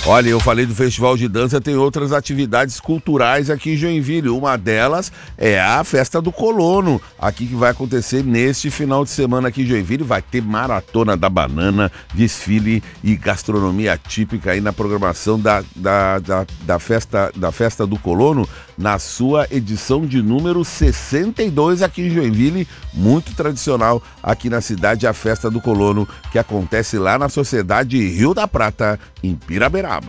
Olha, eu falei do Festival de Dança, tem outras atividades culturais aqui em Joinville. Uma delas é a Festa do Colono, aqui que vai acontecer neste final de semana aqui em Joinville. Vai ter Maratona da Banana, desfile e gastronomia típica aí na programação da Festa do Colono, na sua edição de número 62 aqui em Joinville. Muito tradicional aqui na cidade, a Festa do Colono, que acontece lá na Sociedade Rio da Prata, em Piraberaba.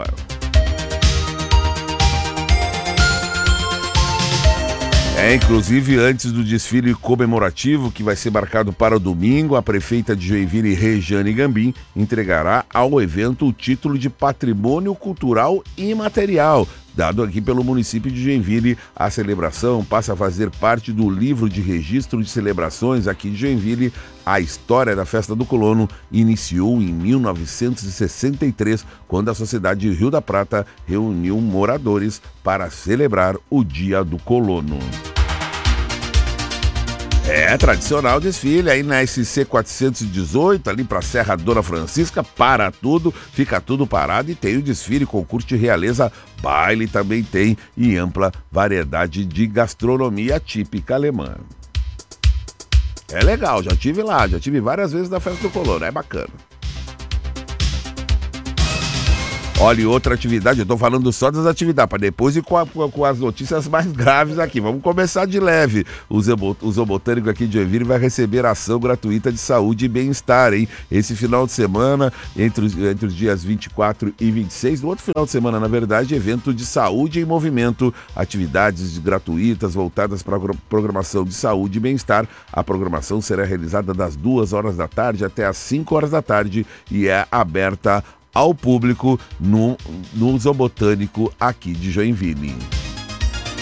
Inclusive, antes do desfile comemorativo, que vai ser marcado para o domingo, a prefeita de Joinville, Rejane Gambim, entregará ao evento o título de Patrimônio Cultural Imaterial, dado aqui pelo município de Joinville. A celebração passa a fazer parte do livro de registro de celebrações aqui de Joinville. A história da Festa do Colono iniciou em 1963, quando a Sociedade Rio da Prata reuniu moradores para celebrar o Dia do Colono. Tradicional desfile aí na SC 418, ali pra Serra Dona Francisca, para tudo, fica tudo parado e tem o desfile, concurso de realeza, baile também tem e ampla variedade de gastronomia típica alemã. É legal, já tive lá, já tive várias vezes na Festa do Colono, é bacana. Olha, e outra atividade, eu tô falando só das atividades, para depois ir com as notícias mais graves aqui. Vamos começar de leve. O Zoobotânico aqui de Joinville vai receber ação gratuita de saúde e bem-estar, hein? Esse final de semana, entre os dias 24 e 26, no outro final de semana, na verdade, evento de saúde em movimento, atividades gratuitas voltadas para a programação de saúde e bem-estar. A programação será realizada das 2 horas da tarde até às 5 horas da tarde e é aberta ao público no Zoobotânico aqui de Joinville.